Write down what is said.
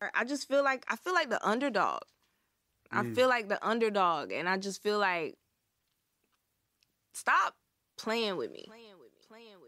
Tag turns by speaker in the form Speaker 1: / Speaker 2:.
Speaker 1: part, I feel like the underdog. I feel like the underdog, and I just feel like, stop playing with me.